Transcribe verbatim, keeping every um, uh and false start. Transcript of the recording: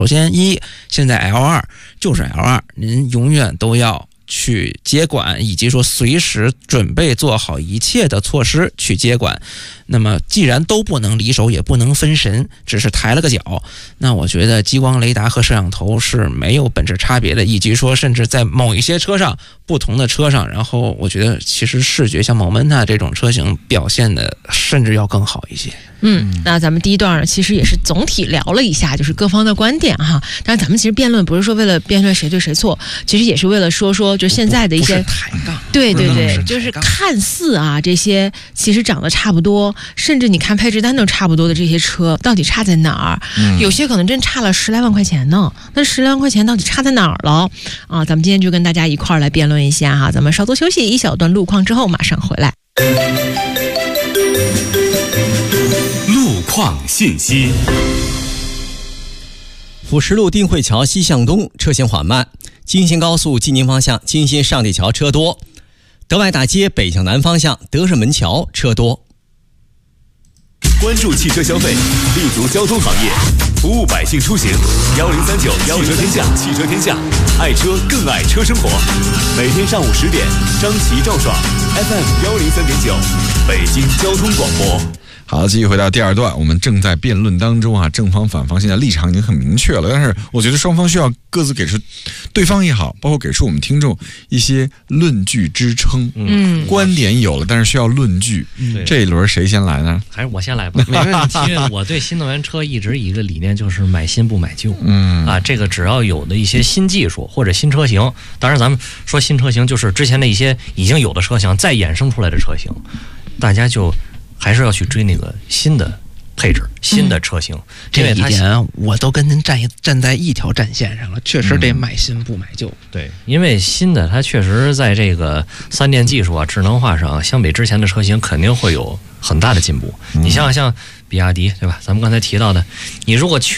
首先一，现在 L 二 就是 L 二， 您永远都要去接管，以及说随时准备做好一切的措施去接管。那么既然都不能离手，也不能分神，只是抬了个脚，那我觉得激光雷达和摄像头是没有本质差别的，以及说甚至在某一些车上，不同的车上，然后我觉得其实视觉像 Momenta 这种车型表现的甚至要更好一些。 嗯，那咱们第一段其实也是总体聊了一下，就是各方的观点哈。当然，咱们其实辩论不是说为了辩论谁对谁错，其实也是为了说说就现在的一些抬杠。 对对对，就是看似啊这些其实长得差不多，甚至你看配置单都差不多的这些车，到底差在哪儿？嗯、有些可能真差了十来万块钱呢。那十来万块钱到底差在哪儿了？啊，咱们今天就跟大家一块儿来辩论一下哈。咱们稍作休息，一小段路况之后马上回来。 况信息： 辅石路定慧桥西向东车行缓慢，京新高速济宁方向京新上地桥车多，德外大街北向南方向德胜门桥车多。 关注汽车消费，立足交通行业，服务百姓出行。幺零三九汽车天下，汽车天下，爱车更爱车生活。每天上午十点，张琪赵爽 F M 幺零三点九，北京交通广播。 好，继续回到第二段，我们正在辩论当中啊，正方反方现在立场已经很明确了，但是我觉得双方需要各自给出，对方也好，包括给出我们听众一些论据支撑。嗯，观点有了，但是需要论据。嗯、这一轮谁先来呢？ 还是我先来吧，没问题。因为我对新能源车一直一个理念就是买新不买旧。嗯啊，这个只要有的一些新技术或者新车型，当然咱们说新车型就是之前的一些已经有的车型再衍生出来的车型，大家就。还是要去追那个新的配置、新的车型，嗯、 这一点我都跟您站一站在一条战线上了，确实得买新不买旧。嗯、 对，因为新的它确实在这个三电技术啊、智能化上，相比之前的车型肯定会有很大的进步。嗯、你像像比亚迪，对吧？咱们刚才提到的，你如果去